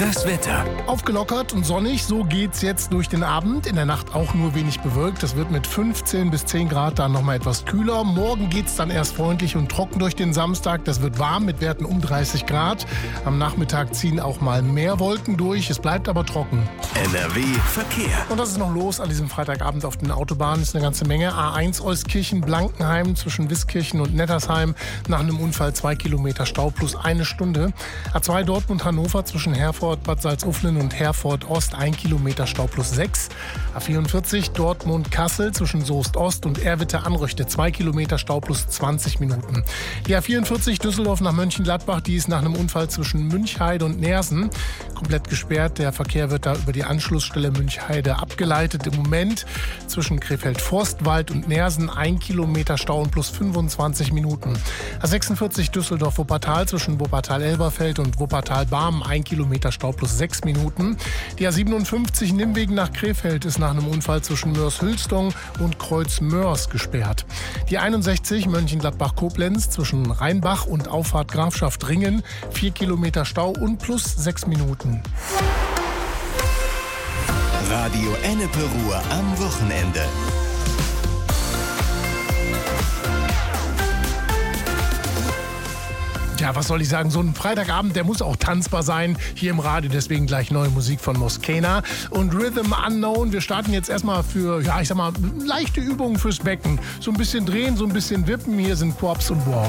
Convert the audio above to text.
Das Wetter. Aufgelockert und sonnig, so geht's jetzt durch den Abend. In der Nacht auch nur wenig bewölkt. Es wird mit 15 bis 10 Grad dann nochmal etwas kühler. Morgen geht's dann erst freundlich und trocken durch den Samstag. Das wird warm mit Werten um 30 Grad. Am Nachmittag ziehen auch mal mehr Wolken durch. Es bleibt aber trocken. NRW Verkehr. Und was ist noch los an diesem Freitagabend auf den Autobahnen? Ist eine ganze Menge. A1 Euskirchen-Blankenheim zwischen Wiskirchen und Nettersheim. Nach einem Unfall 2 Kilometer Stau plus eine Stunde. A2 Dortmund-Hannover zwischen Herford, Bad Salzuflen und Herford Ost 1 Kilometer Stau plus 6. A44 Dortmund-Kassel zwischen Soest Ost und Erwitte-Anröchte 2 Kilometer Stau plus 20 Minuten. Die A44 Düsseldorf nach Mönchengladbach, die ist nach einem Unfall zwischen Münchheide und Neersen komplett gesperrt. Der Verkehr wird da über die Anschlussstelle Münchheide abgeleitet. Im Moment zwischen Krefeld-Forstwald und Neersen 1 Kilometer Stau und plus 25 Minuten. A46 Düsseldorf-Wuppertal zwischen Wuppertal-Elberfeld und Wuppertal-Barmen 1 Kilometer Stau plus 6 Minuten. Die A57 Nimwegen nach Krefeld ist nach einem Unfall zwischen Mörs-Hülsdong und Kreuz-Mörs gesperrt. Die 61 Mönchengladbach-Koblenz zwischen Rheinbach und Auffahrt Grafschaft Ringen 4 Kilometer Stau und plus 6 Minuten. Radio Ennepe Ruhr am Wochenende. Ja, was soll ich sagen? So ein Freitagabend, der muss auch tanzbar sein. Hier im Radio, deswegen gleich neue Musik von Moscana und Rhythm Unknown. Wir starten jetzt erstmal für, ja, ich sag mal, leichte Übungen fürs Becken. So ein bisschen drehen, so ein bisschen wippen. Hier sind Corpse und Walk.